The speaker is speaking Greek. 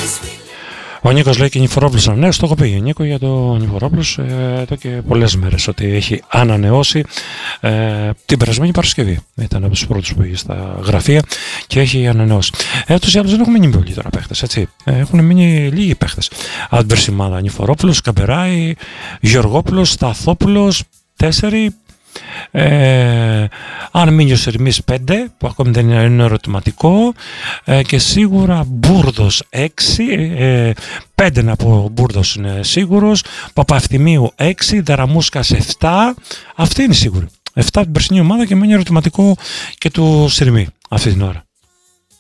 Ο Νίκος λέει και Νιφορόπουλος ανανέωσε. Το έχω πει Νίκο για το Νιφορόπουλος εδώ και πολλές μέρες ότι έχει ανανεώσει την περασμένη Παρασκευή. Ήταν από τους πρώτους που πήγε στα γραφεία και έχει ανανεώσει. Τους άλλους δεν έχουν μείνει πολλοί τώρα παίχτες, έτσι. Έχουν μείνει λίγοι παίχτες. Αντβερσιμάδα Νιφορόπουλος, Καμπεράη, Γεωργόπουλος, Σταθόπουλος, 4. Αν μείνει ο Σερμής 5 που ακόμη δεν είναι ερωτηματικό, και σίγουρα Μπούρδος 6, 5 να πω Μπούρδος είναι σίγουρος, Παπαευθυμίου 6, Δαραμούσκας 7, αυτή είναι σίγουρη 7 την περσινή ομάδα και μένει ερωτηματικό και του Σερμή αυτή την ώρα.